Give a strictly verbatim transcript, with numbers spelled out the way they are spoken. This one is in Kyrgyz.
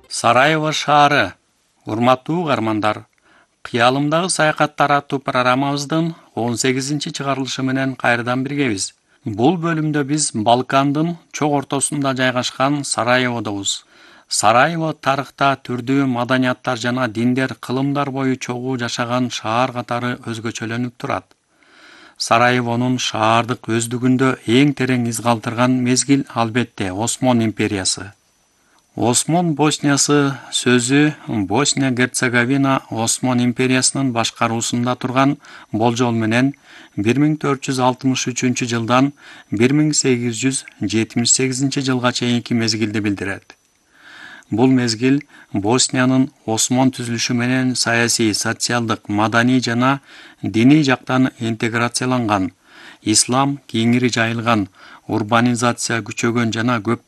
Сараево шаары. Урматтуу угармандар, кыялымдагы саякаттар аттуу программабыздын он сегизинчи чыгарылышы менен кайрадан биргебиз. Бул бөлүмдө биз Балкандын чок ортосунда жайгашкан Сараеводобуз. Сараево тарыхта түрдүү маданияттар жана диндер кылымдар бою чогуу жашаган шаар катары өзгөчөлөнүп турат. Сараевонун шаардык өздүгүндө эң терең из калтырган мезгил албетте Осмон империясы. Осмон Босниясы сөзү Босния-Герцеговина Осмон империясынын башкаруусунда турган болжол менен бир миң төрт жүз алтымыш үчүнчү жылдан бир миң сегиз жүз жетимиш сегизинчи жылга чейинки мезгилди билдирет. Бул мезгил Босниянын Осмон түзүлүшү менен саясий, социалдык, маданий жана диний жактан интеграцияланган, ислам кеңири жайылган, урбанизация күчөгөн жана көп